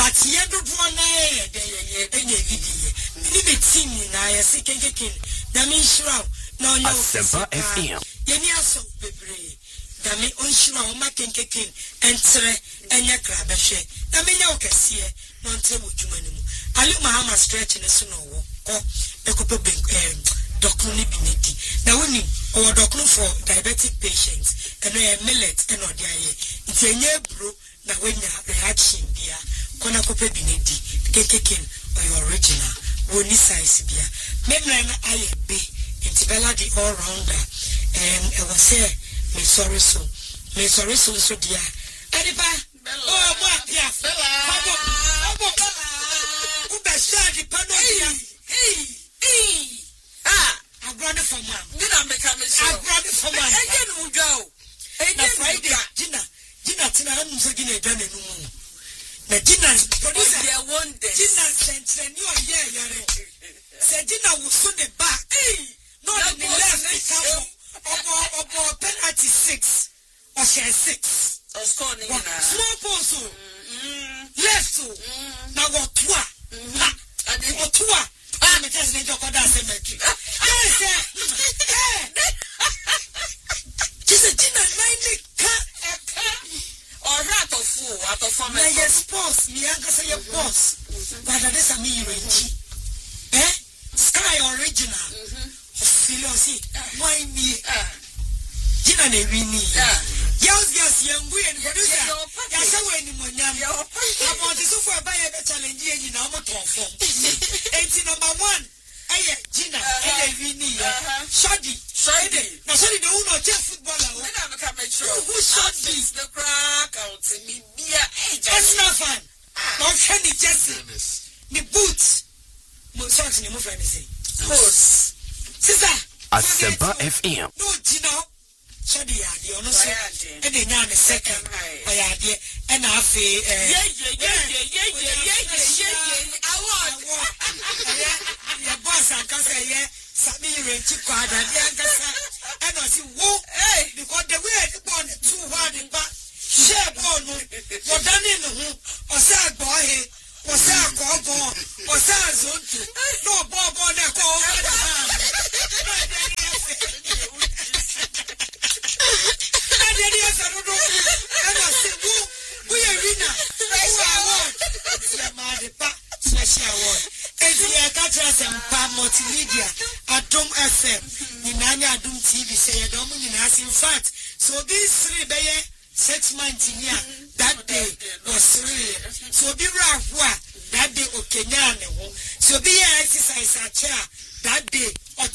but ye do one any team na ya see kenkekin na me shura na onyo Asempa FM ye ni aso bebre na me onshura o ma kenkekin entre enya krabehwe na me nya okese no ntre wodwuma ni mu Ali Mahama stretch ne so no wo ko ekope doctor ni bineti na woni or doctor for diabetic patients and millet and or dia it's a bro na wenya reaction bia kona kope bineti kekekin or original woni size bia memna na aye be intibella the all rounder I was say me sorry so dia adipa oh mo apia fella ube shadi pano dia I brought it from mom. Did I make a mistake? I brought it from mom. Again, we go. Na Friday, Gina, Tina, I'm so gonna done it. Na Gina, producer, one day. Gina sent you on here. Said Gina will soon the back. No, the left. Or penalty 6 or share 6. Or scoring small post. Left to now what 2. And what 2. I'm just going to go down cemetery. Just a dinner, 90 or rat of fool out of form. Yes, boss, me say your boss. But that is a me range. Sky original. Philosophy. Why me? Dinner, Nerini. Yes, young and producer. Yes, I went in Monyam. I want to so far by a challenge in our platform. 18 number 1. Aye, Gina, Vini, Shadi. Now, sorry, the owner of footballer. When I become a show, who shot this? The crack out in me, that's not fun. Not Candy Jesse. The boots. Sorry, you move anything. Horse. Sister. Asempa FM. No, Gina. Shadi, the honor, and then I'm a second. I idea, and I feel, your boss, I can say, Sammy Renchi Quad, and I see, whoa, because the way the born too hard in back, share born, or done in the room, or sad boy, or sad call, or sad zone, no bob on that call. Multimedia Adom FM Ninanya Adom TV say Adom Ninas in fact so these 3 day 6 months in here that day was 3 so be Rafwa that day Okenyane so be exercise a chair that day